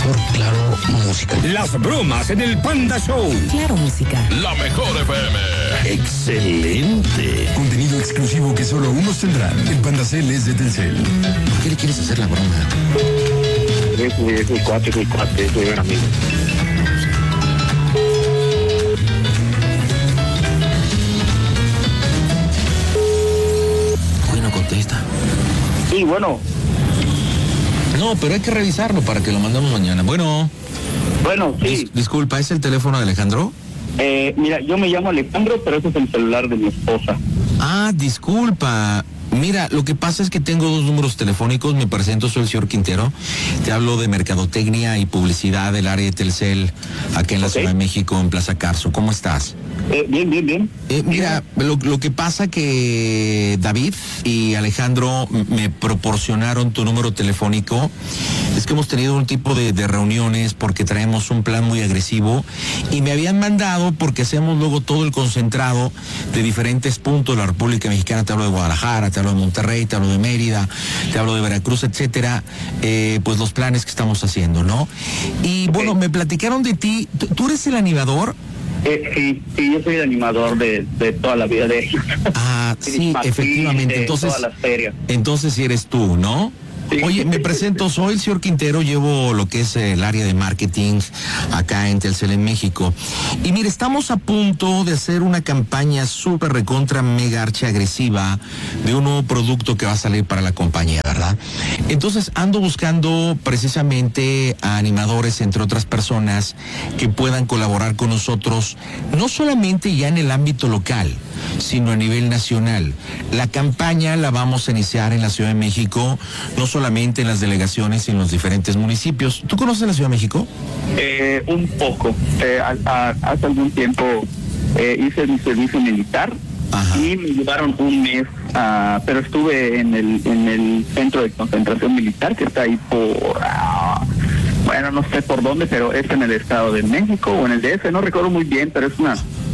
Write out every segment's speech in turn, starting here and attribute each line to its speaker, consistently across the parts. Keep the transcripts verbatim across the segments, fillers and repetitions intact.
Speaker 1: mejor, claro, música.
Speaker 2: Las bromas en el Panda Show.
Speaker 3: Claro, música.
Speaker 4: La mejor F M.
Speaker 1: Excelente.
Speaker 5: Contenido exclusivo que solo unos tendrán. El Panda Cel es de Telcel.
Speaker 1: ¿Por qué le quieres hacer la broma?
Speaker 6: Es mi, es mi cuate, es mi cuate, es mi buen amigo.
Speaker 1: Hoy no contesta.
Speaker 6: Sí, bueno.
Speaker 1: No, pero hay que revisarlo para que lo mandemos mañana. Bueno.
Speaker 6: Bueno, sí.
Speaker 1: Dis- disculpa, ¿es el teléfono de Alejandro?
Speaker 6: Eh, mira, yo me llamo Alejandro, pero ese es el celular de mi esposa.
Speaker 1: Ah, disculpa. Mira, lo que pasa es que tengo dos números telefónicos. Me presento, soy el señor Quintero. Te hablo de mercadotecnia y publicidad del área de Telcel, aquí en la
Speaker 6: Okay.
Speaker 1: Ciudad de México, en Plaza Carso. ¿Cómo estás?
Speaker 6: Eh, bien, bien, bien.
Speaker 1: Eh, mira, lo, lo que pasa que David y Alejandro m- me proporcionaron tu número telefónico. Es que hemos tenido un tipo de, de reuniones porque traemos un plan muy agresivo y me habían mandado porque hacemos luego todo el concentrado de diferentes puntos de la República Mexicana. Te hablo de Guadalajara, te hablo de Monterrey, te hablo de Mérida, te hablo de Veracruz, etcétera. Eh, pues los planes que estamos haciendo, ¿no? Y bueno,
Speaker 6: Ok.
Speaker 1: me platicaron de ti. ¿Tú, tú eres el animador?
Speaker 6: Eh, sí, sí, yo soy el animador de, de toda la vida de ellos.
Speaker 1: Ah, sí,
Speaker 6: Martín,
Speaker 1: efectivamente.
Speaker 6: de
Speaker 1: Entonces,
Speaker 6: todas las ferias.
Speaker 1: entonces sí eres tú, ¿no?
Speaker 6: Sí.
Speaker 1: Oye, me presento, soy el señor Quintero, llevo lo que es el área de marketing acá en Telcel en México. Y mire, estamos a punto de hacer una campaña súper recontra mega archi agresiva de un nuevo producto que va a salir para la compañía, ¿verdad? Entonces ando buscando precisamente a animadores, entre otras personas, que puedan colaborar con nosotros, no solamente ya en el ámbito local, sino a nivel nacional. La campaña la vamos a iniciar en la Ciudad de México, no solamente en las delegaciones, sino en los diferentes municipios. ¿Tú conoces la Ciudad de México?
Speaker 6: Eh, un poco. Eh, a- a- hace algún tiempo eh, hice mi servicio militar.
Speaker 1: Ajá.
Speaker 6: Y me llevaron un mes, ah, pero estuve en el en el centro de concentración militar que está ahí por, ah, bueno, no sé por dónde, pero es en el Estado de México o en el D F, no recuerdo muy bien, pero es una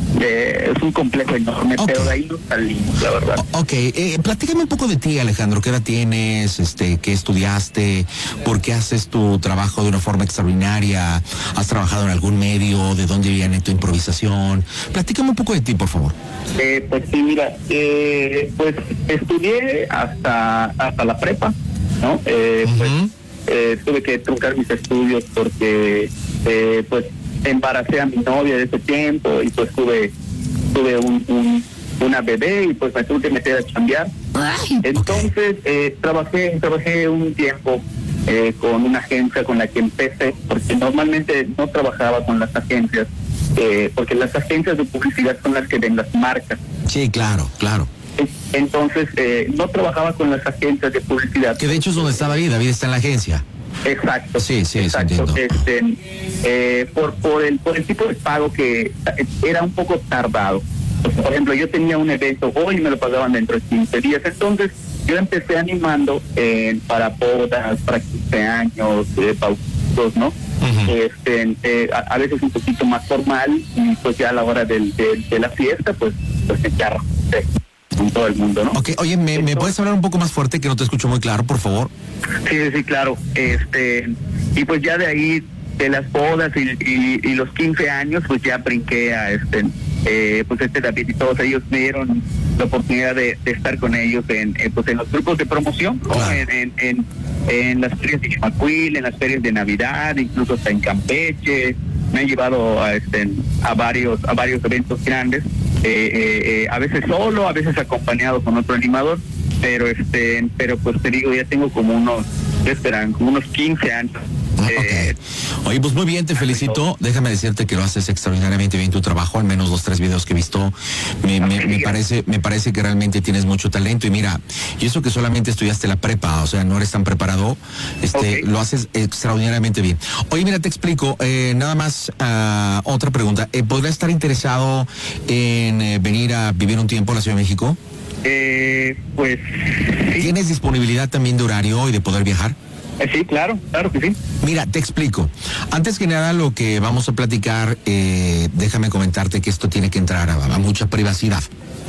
Speaker 6: eh, es un complejo enorme,
Speaker 1: Ok.
Speaker 6: pero de ahí no salimos, la verdad.
Speaker 1: O- ok, eh, platícame un poco de ti, Alejandro. ¿Qué edad tienes? Este, ¿qué estudiaste? ¿Por qué haces tu trabajo de una forma extraordinaria? ¿Has trabajado en algún medio? ¿De dónde viene tu improvisación? Platícame un poco de ti, por favor.
Speaker 6: Eh, pues sí, mira, eh, pues estudié hasta hasta la prepa, ¿no? Eh, pues
Speaker 1: Ujú.
Speaker 6: eh, tuve que truncar mis estudios porque eh, pues embaracé a mi novia de ese tiempo y pues tuve tuve un, un- una bebé y pues me tuve que meter a chambear. Entonces eh, trabajé trabajé un tiempo eh, con una agencia con la que empecé, porque normalmente no trabajaba con las agencias, eh, porque las agencias de publicidad son las que ven las marcas.
Speaker 1: Sí, claro, claro.
Speaker 6: Entonces eh, no trabajaba con las agencias de publicidad.
Speaker 1: Que de hecho es donde está David. David está en la agencia.
Speaker 6: Exacto.
Speaker 1: Sí, sí, sí,
Speaker 6: exacto.
Speaker 1: entiendo.
Speaker 6: Este, eh, por, por, el, por el tipo de pago que era un poco tardado. Pues, por ejemplo, yo tenía un evento hoy y me lo pagaban dentro de quince días. Entonces, yo empecé animando eh, para bodas, para quince años, eh, bautizos, ¿no?
Speaker 1: Ujú.
Speaker 6: este, eh, a, a veces un poquito más formal y pues ya a la hora del, del- de la fiesta, pues, pues me charro eh, con todo el mundo, ¿no?
Speaker 1: Ok, oye, ¿me, ¿me puedes hablar un poco más fuerte que no te escucho muy claro, por favor?
Speaker 6: Sí, sí, claro. Este, y pues ya de ahí, de las bodas y, y, y los quince años, pues ya brinqué a este, eh, pues este David y todos ellos me dieron la oportunidad de, de estar con ellos en, en, pues en los grupos de promoción, ¿no?
Speaker 1: Claro.
Speaker 6: en, en, en, en las ferias de Chimacuil, en las ferias de Navidad, incluso hasta en Campeche. Me han llevado a, este, a varios a varios eventos grandes, eh, eh, eh, a veces solo, a veces acompañado con otro animador, pero este, pero pues te digo, ya tengo como unos, ¿qué esperan? Como unos quince años.
Speaker 1: Ah,
Speaker 6: Eh,
Speaker 1: ok. Oye, pues muy bien, te felicito. Déjame decirte que lo haces extraordinariamente bien tu trabajo, al menos los tres videos que he visto. Me, me, me parece, me parece que realmente tienes mucho talento. Y mira, y eso que solamente estudiaste la prepa, o sea, no eres tan preparado, este,
Speaker 6: Ok.
Speaker 1: lo haces extraordinariamente bien. Oye, mira, te explico, eh, nada más ah, otra pregunta. Eh, ¿Podrías estar interesado en eh, venir a vivir un tiempo a la Ciudad de México?
Speaker 6: eh, pues sí,
Speaker 1: ¿Tienes disponibilidad también de horario y de poder viajar?
Speaker 6: eh, sí, claro, claro que sí.
Speaker 1: Mira, te explico. Antes que nada, lo que vamos a platicar, eh, déjame comentarte que esto tiene que entrar a, a mucha privacidad.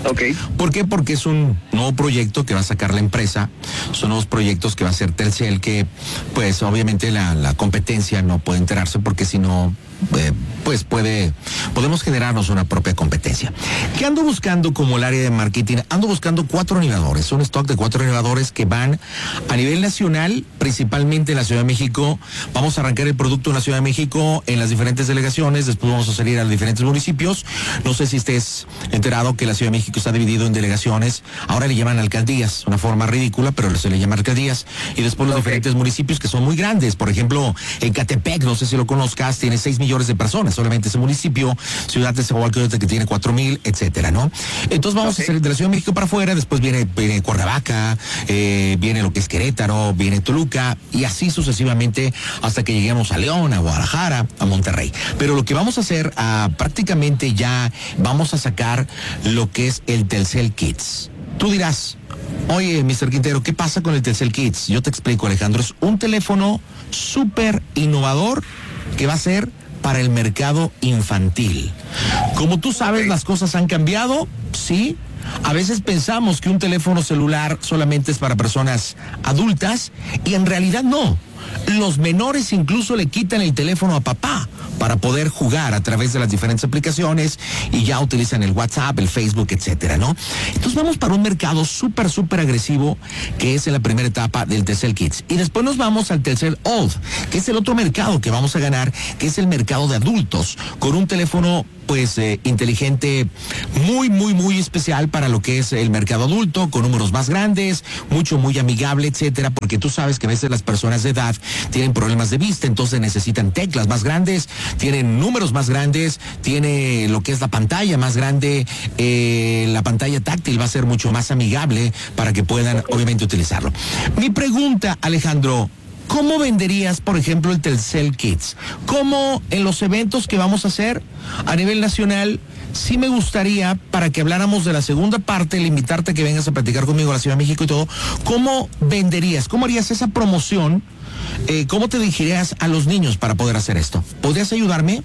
Speaker 6: Ok.
Speaker 1: ¿Por qué? Porque es un nuevo proyecto que va a sacar la empresa, son nuevos proyectos que va a hacer Telcel, que pues obviamente la, la competencia no puede enterarse porque si no, eh, pues puede, podemos generarnos una propia competencia. ¿Qué ando buscando como el área de marketing? Ando buscando cuatro animadores, un stock de cuatro animadores que van a nivel nacional, principalmente en la Ciudad de México. Vamos a arrancar el producto en la Ciudad de México, en las diferentes delegaciones, después vamos a salir a los diferentes municipios. No sé si estés enterado que la Ciudad de México está dividido en delegaciones, ahora le llaman alcaldías, una forma ridícula, pero se le llama alcaldías, y después los okay. diferentes municipios que son muy grandes. Por ejemplo, Ecatepec, no sé si lo conozcas, tiene seis millones de personas, solamente ese municipio, Ciudad de Zagualcóyotl que tiene cuatro mil, etcétera, ¿no? Entonces vamos okay. a salir de la Ciudad de México para afuera, después viene, viene Cuernavaca, eh, viene lo que es Querétaro, viene Toluca, y así sucesivamente hasta que lleguemos a León, a Guadalajara, a Monterrey. Pero lo que vamos a hacer, ah, prácticamente ya vamos a sacar lo que es el Telcel Kids. Tú dirás, oye, mister Quintero, ¿qué pasa con el Telcel Kids? Yo te explico, Alejandro, es un teléfono súper innovador que va a ser para el mercado infantil. Como tú sabes, las cosas han cambiado, sí. A veces pensamos que un teléfono celular solamente es para personas adultas y en realidad no. Los menores incluso le quitan el teléfono a papá para poder jugar a través de las diferentes aplicaciones y ya utilizan el WhatsApp, el Facebook, etcétera, ¿no? Entonces vamos para un mercado súper, súper agresivo que es en la primera etapa del Telcel Kids. Y después nos vamos al Telcel Old, que es el otro mercado que vamos a ganar, que es el mercado de adultos, con un teléfono pues eh, inteligente, muy, muy, muy especial para lo que es el mercado adulto, con números más grandes, mucho, muy amigable, etcétera, porque tú sabes que a veces las personas de edad tienen problemas de vista, entonces necesitan teclas más grandes, tienen números más grandes, tiene lo que es la pantalla más grande, eh, la pantalla táctil va a ser mucho más amigable para que puedan obviamente utilizarlo. Mi pregunta, Alejandro, ¿cómo venderías, por ejemplo, el Telcel Kids? ¿Cómo en los eventos que vamos a hacer a nivel nacional? Sí me gustaría, para que habláramos de la segunda parte, el invitarte a que vengas a platicar conmigo a la Ciudad de México y todo, ¿cómo venderías? ¿Cómo harías esa promoción? Eh, ¿Cómo te dirigirías a los niños para poder hacer esto? ¿Podrías ayudarme?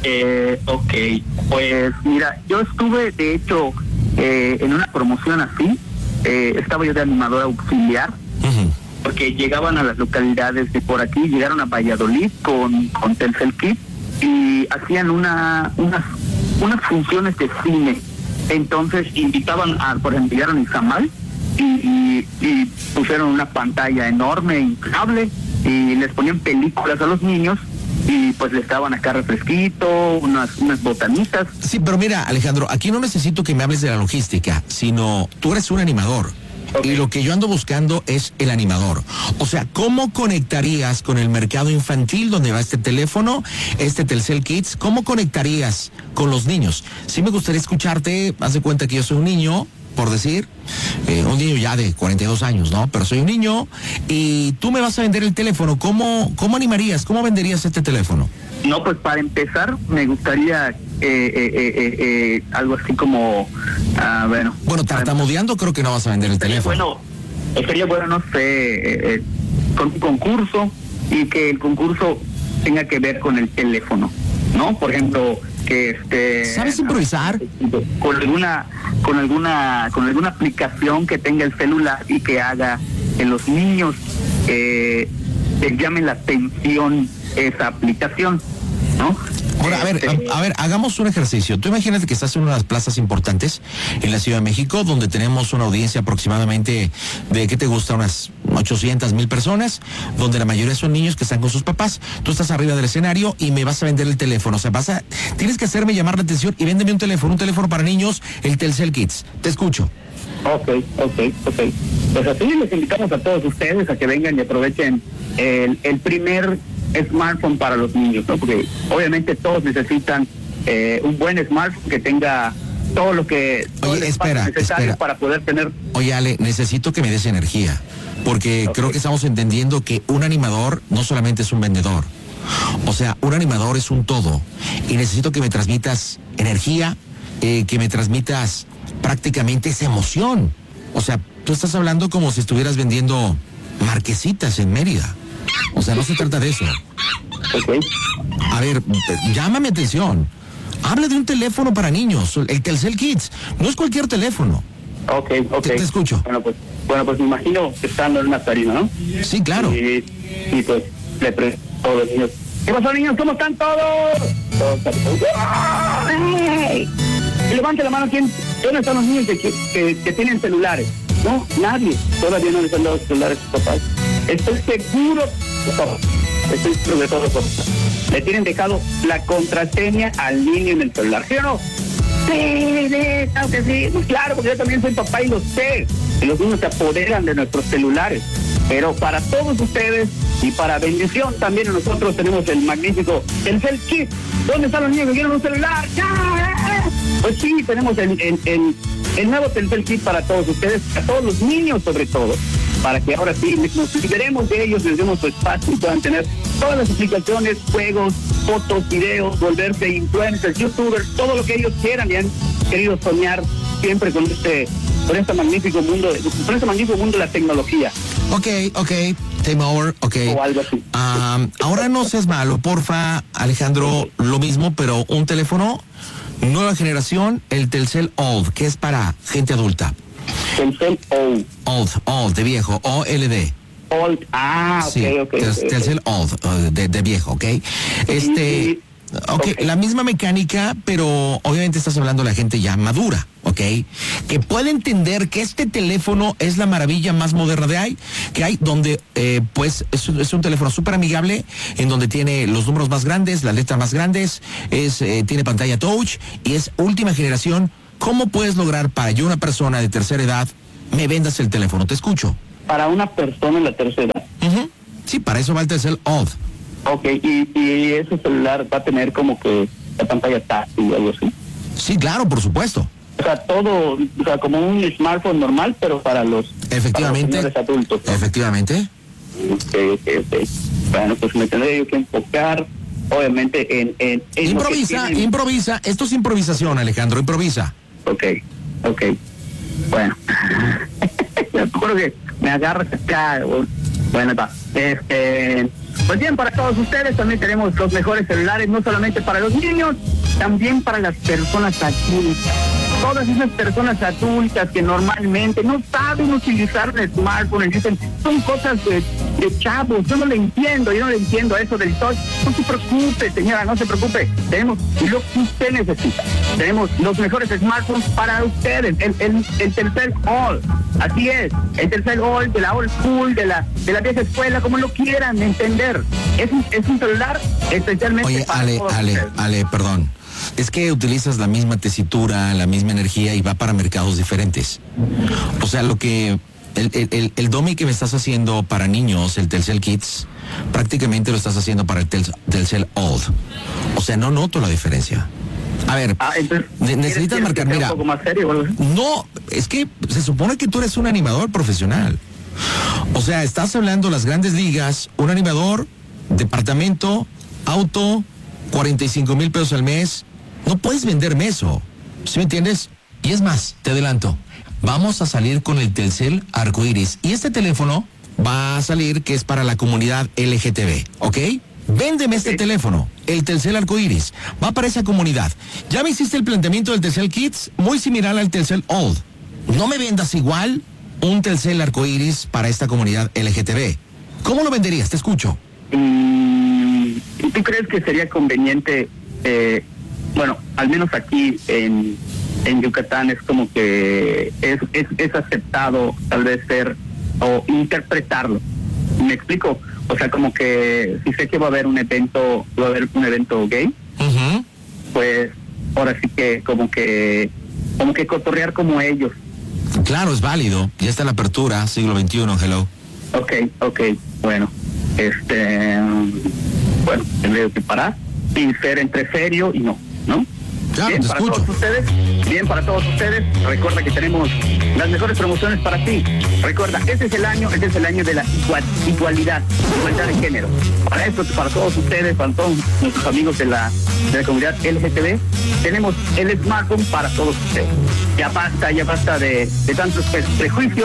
Speaker 6: Eh, ok, pues mira, yo estuve de hecho eh, en una promoción así, eh, estaba yo de animador auxiliar, uh-huh. porque llegaban a las localidades de por aquí, llegaron a Valladolid con, con Telcel Kids y hacían una unas unas funciones de cine. Entonces invitaban a, por ejemplo, llegaron a Izamal y, y, y pusieron una pantalla enorme, inflable, y les ponían películas a los niños y pues les daban acá refresquito, unas, unas botanitas.
Speaker 1: Sí, pero mira, Alejandro, aquí no necesito que me hables de la logística, sino tú eres un animador. Okay. Y lo que yo ando buscando es el animador. O sea, ¿cómo conectarías con el mercado infantil donde va este teléfono, este Telcel Kids? ¿Cómo conectarías con los niños? Sí me gustaría escucharte, haz de cuenta que yo soy un niño, por decir, eh, un niño ya de cuarenta y dos años, ¿no? Pero soy un niño y tú me vas a vender el teléfono. ¿Cómo, cómo animarías? ¿Cómo venderías este teléfono?
Speaker 6: No, pues para empezar me gustaría eh, eh, eh, eh, algo así como, uh, bueno...
Speaker 1: Bueno, tartamudeando creo que no vas a vender el teléfono.
Speaker 6: Bueno, sería bueno, no sé, eh, eh, con un concurso y que el concurso tenga que ver con el teléfono, ¿no? Por ejemplo, que este...
Speaker 1: ¿Sabes improvisar?
Speaker 6: Con alguna, con alguna, con alguna aplicación que tenga el celular y que haga que los niños eh, les llamen la atención esa aplicación, ¿no?
Speaker 1: Ahora, a ver, a, a ver, hagamos un ejercicio. Tú imagínate que estás en una de las plazas importantes en la Ciudad de México, donde tenemos una audiencia aproximadamente de, ¿qué te gusta? Unas ochocientas mil personas, donde la mayoría son niños que están con sus papás. Tú estás arriba del escenario y me vas a vender el teléfono. O sea, vas a, tienes que hacerme llamar la atención y véndeme un teléfono, un teléfono para niños, el Telcel Kids. Te escucho.
Speaker 6: Ok, ok, ok. Pues así les invitamos a todos ustedes a que vengan y aprovechen el, el primer smartphone para los niños, ¿no? Porque obviamente todos necesitan eh, un buen smartphone que tenga todo lo que todo
Speaker 1: Oye, espera,
Speaker 6: necesario
Speaker 1: espera.
Speaker 6: para poder tener.
Speaker 1: Oye, Ale, necesito que me des energía, porque okay. creo que estamos entendiendo que un animador no solamente es un vendedor. O sea, un animador es un todo y necesito que me transmitas energía, eh, que me transmitas prácticamente esa emoción. O sea, tú estás hablando como si estuvieras vendiendo marquesitas en Mérida. O sea, no se trata de eso.
Speaker 6: Okay.
Speaker 1: A ver, llámame atención. Habla de un teléfono para niños, el Telcel Kids. No es cualquier teléfono.
Speaker 6: Ok, ok.
Speaker 1: Te, te escucho.
Speaker 6: Bueno, pues, bueno, pues me imagino que estando en una tarima, ¿no?
Speaker 1: Sí, claro.
Speaker 6: Y, y pues le pregunto a todos los niños, ¿qué pasó, niños? ¿Cómo están todos? Todos ¡ay! Y levante la mano, ¿quién? ¿Dónde están los niños que, que, que tienen celulares? No, nadie. Todavía no les han dado celulares a sus papás. Estoy seguro de todo. Estoy seguro de todo. Le tienen dejado la contraseña al niño en el celular, ¿sí o no? Sí, sí, claro que sí. Pues claro, porque yo también soy papá y lo sé. Y los niños se apoderan de nuestros celulares. Pero para todos ustedes y para bendición también nosotros tenemos el magnífico Telcel Kids. ¿Dónde están los niños que quieren un celular? ¡Ya! Pues sí, tenemos el, el, el, el nuevo Telcel Kids para todos ustedes, a todos los niños sobre todo, para que ahora sí nos liberemos de ellos, les demos su espacio y puedan tener todas las aplicaciones, juegos, fotos, videos, volverse influencers, youtubers, todo lo que ellos quieran y han querido soñar siempre con este, con este magnífico mundo, con este magnífico mundo de la tecnología.
Speaker 1: Ok, ok, time over, ok.
Speaker 6: O algo así.
Speaker 1: Um, ahora no seas malo, porfa, Alejandro, lo mismo, pero un teléfono, nueva generación, el Telcel Old, que es para gente adulta.
Speaker 6: Telcel Old.
Speaker 1: Old, old, de viejo, O L D.
Speaker 6: Old, ah, ok,
Speaker 1: sí,
Speaker 6: ok.
Speaker 1: tel,
Speaker 6: okay
Speaker 1: Telcel
Speaker 6: okay.
Speaker 1: Old, uh, de, de viejo, ok. Este,
Speaker 6: Y,
Speaker 1: okay, ok, la misma mecánica, pero obviamente estás hablando de la gente ya madura, ok, que puede entender que este teléfono es la maravilla más moderna de hay, que hay, donde eh, pues es, es un teléfono súper amigable, en donde tiene los números más grandes, las letras más grandes, es eh, tiene pantalla touch y es última generación. ¿Cómo puedes lograr para yo, una persona de tercera edad, me vendas el teléfono? Te escucho.
Speaker 6: Para una persona en la tercera edad.
Speaker 1: Uh-huh. Sí, para eso va el Telcel Old.
Speaker 6: Ok, y, y ese celular va a tener como que la pantalla táctil o algo así.
Speaker 1: Sí, claro, por supuesto.
Speaker 6: O sea, todo, o sea, como un smartphone normal, pero para los,
Speaker 1: Efectivamente.
Speaker 6: para los señores adultos, ¿no?
Speaker 1: Efectivamente.
Speaker 6: Ok, ok, ok. Bueno, pues me tendré yo que enfocar, obviamente, en... en, en
Speaker 1: improvisa,
Speaker 6: tienen...
Speaker 1: improvisa. Esto es improvisación, Alejandro, improvisa.
Speaker 6: Ok, ok. Bueno. Yo creo que me agarras acá. Bueno, va. Este... Pues bien, para todos ustedes también tenemos los mejores celulares, no solamente para los niños, también para las personas adultas. Todas esas personas adultas que normalmente no saben utilizar el smartphone, dicen, son cosas de, de chavos, yo no le entiendo, yo no le entiendo eso del touch. No se preocupe, señora, no se preocupe. Tenemos lo que usted necesita. Tenemos los mejores smartphones para ustedes, el, el, el Telcel All. Así es, el Telcel All, de la old school, de la, de la vieja escuela, como lo quieran entender. Es un, es un celular especialmente
Speaker 1: Oye,
Speaker 6: para
Speaker 1: Ale,
Speaker 6: todos
Speaker 1: Ale,
Speaker 6: ustedes.
Speaker 1: Ale, perdón. Es que utilizas la misma tesitura, la misma energía y va para mercados diferentes. O sea, lo que... El, el, el, el dummy que me estás haciendo para niños, el Telcel Kids, prácticamente lo estás haciendo para el tel, Telcel Old. O sea, no noto la diferencia. A ver,
Speaker 6: Ah, entonces,
Speaker 1: ne- necesitas
Speaker 6: ¿quieres-
Speaker 1: marcar,
Speaker 6: quieres que
Speaker 1: mira...
Speaker 6: sea un poco más serio o algo así?
Speaker 1: No, es que se supone que tú eres un animador profesional. O sea, estás hablando las grandes ligas, un animador, departamento, auto, cuarenta y cinco mil pesos al mes. No puedes venderme eso, ¿sí me entiendes? Y es más, te adelanto, vamos a salir con el Telcel Arcoiris. Y este teléfono va a salir que es para la comunidad L G T B, ¿ok? Véndeme este
Speaker 6: Sí.
Speaker 1: teléfono, el Telcel Arcoiris. Va para esa comunidad. Ya me hiciste el planteamiento del Telcel Kids, muy similar al Telcel Old. No me vendas igual un Telcel Arcoiris para esta comunidad L G T B. ¿Cómo lo venderías? Te escucho.
Speaker 6: Mm, ¿Tú crees que sería conveniente, eh, bueno, al menos aquí en, en Yucatán es como que es, es, es aceptado tal vez ser o interpretarlo? ¿Me explico? O sea, como que si sé que va a haber un evento, va a haber un evento gay,
Speaker 1: Uh-huh.
Speaker 6: pues ahora sí que como que como que cotorrear como ellos.
Speaker 1: Claro, es válido. Ya está la apertura, siglo veintiuno, hello.
Speaker 6: Ok, ok, bueno, este, bueno, tendré que parar y ser entre serio y no, ¿no?
Speaker 1: Claro,
Speaker 6: bien
Speaker 1: te
Speaker 6: para
Speaker 1: escucho.
Speaker 6: todos ustedes, bien para todos ustedes. Recuerda que tenemos las mejores promociones para ti. Recuerda, este es el año, este es el año de la igual, igualdad, igualdad de género. Para eso, para todos ustedes, para todos nuestros amigos de la, de la comunidad L G T B, tenemos el smartphone para todos ustedes. Ya basta, ya basta de, de tantos pre- prejuicios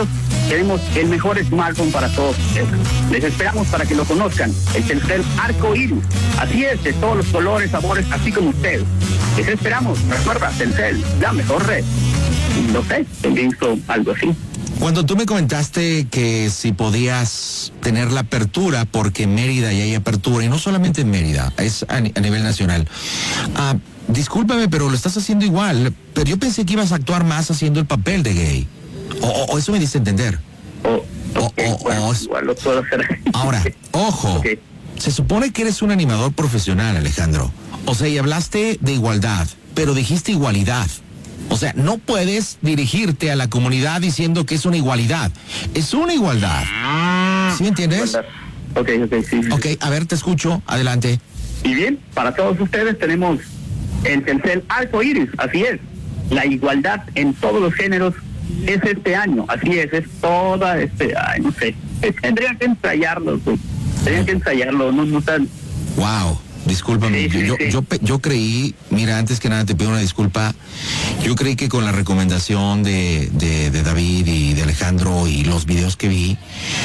Speaker 6: tenemos el mejor smartphone para todos ustedes. Les esperamos para que lo conozcan, el Telcel Arco Iris. Así es, de todos los colores, sabores, así como ustedes. Les esperamos, recuerda, Telcel, la mejor red. No sé, también hizo algo así.
Speaker 1: Cuando tú me comentaste que si podías tener la apertura, porque en Mérida ya hay apertura, y no solamente en Mérida, es a, a nivel nacional. Ah, discúlpame, pero lo estás haciendo igual, pero yo pensé que ibas a actuar más haciendo el papel de gay. O, o, o eso me diste a entender.
Speaker 6: Oh, okay,
Speaker 1: o, o,
Speaker 6: bueno,
Speaker 1: o,
Speaker 6: igual lo puedo hacer.
Speaker 1: Ahora, ojo, okay. Se supone que eres un animador profesional, Alejandro. O sea, y hablaste de igualdad, pero dijiste igualdad. O sea, no puedes dirigirte a la comunidad diciendo que es una igualdad. Es una igualdad. ¿Sí me entiendes?
Speaker 6: Ok, ok, sí.
Speaker 1: Ok, a ver, te escucho. Adelante.
Speaker 6: Y bien, para todos ustedes tenemos el Telcel Arco Iris. Así es. La igualdad en todos los géneros es este año. Así es, es toda este... Ay, no sé. Tendrían que ensayarlo. Pues. Tendrían que ensayarlo. No, no tan...
Speaker 1: Wow. Discúlpame, sí, sí, yo, sí. yo, yo, yo creí, mira, antes que nada te pido una disculpa, yo creí que con la recomendación de, de, de David y de Alejandro y los videos que vi,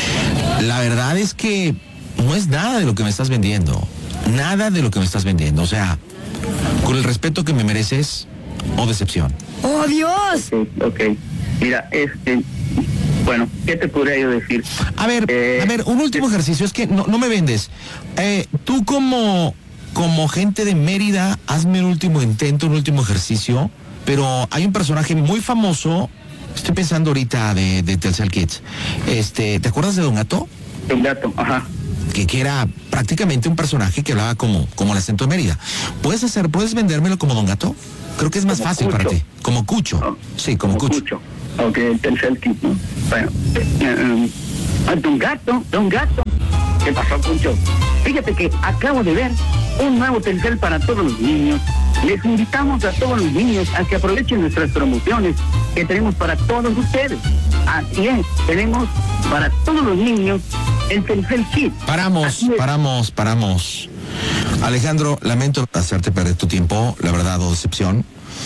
Speaker 1: la verdad es que no es nada de lo que me estás vendiendo, nada de lo que me estás vendiendo, o sea, con el respeto que me mereces, o decepción.
Speaker 3: ¡Oh, Dios!
Speaker 6: Ok, ok. Mira, este... Bueno, ¿qué te podría yo decir?
Speaker 1: A ver, eh, a ver, un último eh, ejercicio, es que no, no me vendes. Eh, tú como, como gente de Mérida, hazme un último intento, un último ejercicio, pero hay un personaje muy famoso, estoy pensando ahorita de, de Telcel Kids, este, ¿te acuerdas de Don Gato?
Speaker 6: Don Gato, ajá.
Speaker 1: Que, que era prácticamente un personaje que hablaba como, como el acento de Mérida. ¿Puedes hacer, puedes vendérmelo como Don Gato? Creo que es más
Speaker 6: como
Speaker 1: fácil
Speaker 6: Cucho.
Speaker 1: Para ti. Como Cucho. Oh, sí, como, como Cucho.
Speaker 6: Cucho. Ok, el Telcel Kids, ¿no? Bueno, eh, eh, Don Gato, Don Gato. ¿Qué pasó, Cucho? Fíjate que acabo de ver un nuevo Telcel para todos los niños. Les invitamos a todos los niños a que aprovechen nuestras promociones que tenemos para todos ustedes. Así es, tenemos para todos los niños el Telcel Kids.
Speaker 1: Paramos, paramos, paramos. Alejandro, lamento hacerte perder tu tiempo, la verdad, o decepción.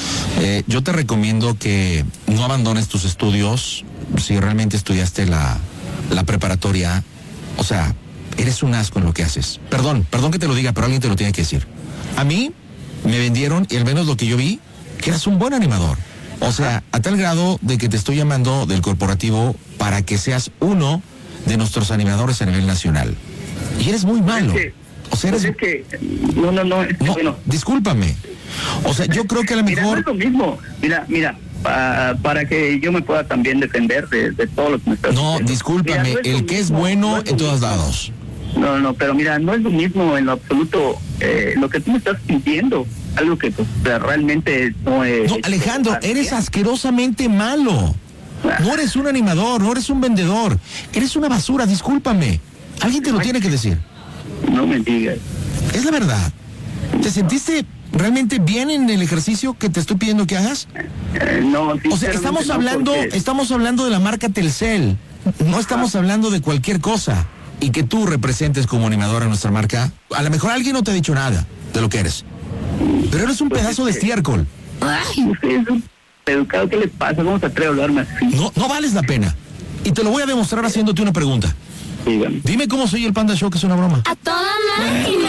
Speaker 1: Eh, yo te recomiendo que no abandones tus estudios si realmente estudiaste la, la preparatoria. O sea, eres un asco en lo que haces. Perdón, perdón que te lo diga, pero alguien te lo tiene que decir. A mí me vendieron, y al menos lo que yo vi, que eras un buen animador. O sea, a tal grado de que te estoy llamando del corporativo para que seas uno de nuestros animadores a nivel nacional. Y eres muy malo. O sea, eres...
Speaker 6: Es que, no, no, no, es que,
Speaker 1: no,
Speaker 6: bueno.
Speaker 1: Discúlpame. O sea, yo creo que a lo mejor...
Speaker 6: Mira, no es lo mismo. Mira, mira, pa, para que yo me pueda también defender de, de todo lo que me estás
Speaker 1: No,
Speaker 6: diciendo.
Speaker 1: discúlpame, mira, no el que mismo, es bueno no es en todos lados.
Speaker 6: No, no, pero mira, no es lo mismo en lo absoluto eh, lo que tú me estás pidiendo. Algo que pues, realmente no es...
Speaker 1: No, Alejandro, eres asquerosamente malo. No eres un animador, no eres un vendedor. Eres una basura, discúlpame. Alguien te lo tiene que decir.
Speaker 6: No me digas.
Speaker 1: Es la verdad. ¿Te sentiste realmente bien en el ejercicio que te estoy pidiendo que hagas?
Speaker 6: Eh, no,
Speaker 1: o sea, estamos
Speaker 6: no
Speaker 1: hablando,
Speaker 6: porque...
Speaker 1: estamos hablando de la marca Telcel. No estamos ah. hablando de cualquier cosa. Y que tú representes como animadora nuestra marca. A lo mejor alguien no te ha dicho nada de lo que eres. Pero eres un pues pedazo es que... de estiércol.
Speaker 6: Ay, usted es un educado, ¿qué les pasa? ¿Cómo se atreve a hablarme así?
Speaker 1: No, no vales la pena. Y te lo voy a demostrar haciéndote una pregunta.
Speaker 6: Dígame.
Speaker 1: Dime cómo soy el Panda Show, que es una broma.
Speaker 3: ¡A toda máquina!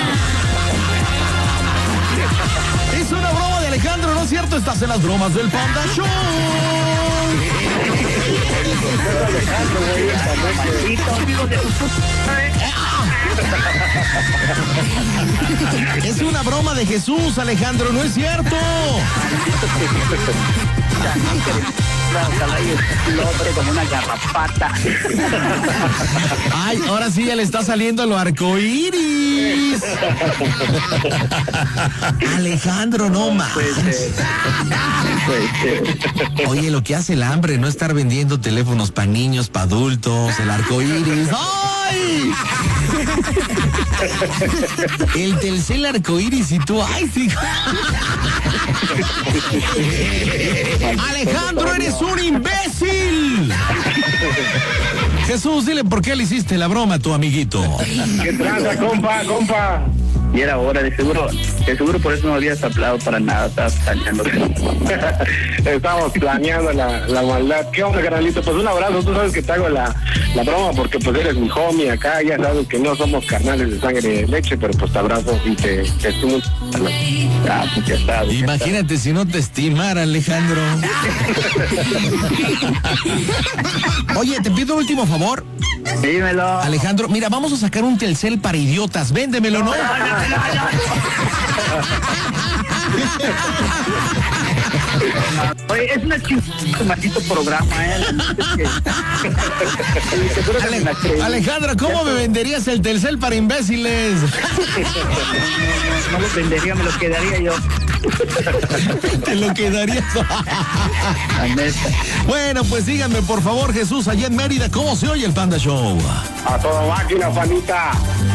Speaker 1: Es una broma de Alejandro, ¿no es cierto? Estás en las bromas del Panda Show. Es una broma de Jesús, Alejandro, ¿no es cierto?
Speaker 6: Como una garrapata.
Speaker 1: Ay, ahora sí ya le está saliendo lo arcoíris. Alejandro, no más. Oye, lo que hace el hambre, no estar vendiendo teléfonos para niños, para adultos, el arcoíris. ¡Ay! El Telcel arcoíris y tú, ¡ay, sí! Alejandro, eres un imbécil. Jesús, dile por qué le hiciste la broma a tu amiguito.
Speaker 7: ¿Qué tranza, compa, compa?
Speaker 6: y era hora, de seguro, de seguro por eso no habías hablado para nada, estabas planeando.
Speaker 7: Estamos planeando la, la maldad. ¿Qué onda, carnalito? Pues un abrazo, tú sabes que te hago la, la broma porque pues eres mi homie acá, ya sabes que no somos carnales de sangre y de leche, pero pues te abrazo y te, te estimo.
Speaker 6: Ah, pues ya está.
Speaker 1: Imagínate si no te estimara, Alejandro. Oye, te pido un último favor.
Speaker 6: Dímelo.
Speaker 1: Alejandro, mira, vamos a sacar un Telcel para idiotas. Véndemelo, ¿no?
Speaker 6: Oye, es una chingada tu maldito programa, ¿eh?
Speaker 1: Ale- Alejandro, ¿cómo me venderías el Telcel para imbéciles?
Speaker 6: No lo vendería, me lo quedaría yo.
Speaker 1: Te lo quedarías. Bueno, pues díganme, por favor, Jesús, allá en Mérida, ¿cómo se oye el Panda Show?
Speaker 7: A toda máquina, panita.